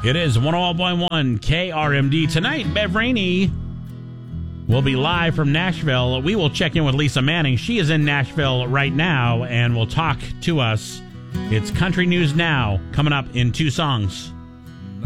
It is 101.1 KRMD. Tonight, Bev Rainey will be live from Nashville. We will check in with Lisa Manning. She is in Nashville right now and will talk to us. It's Country News Now, coming up in 2 songs.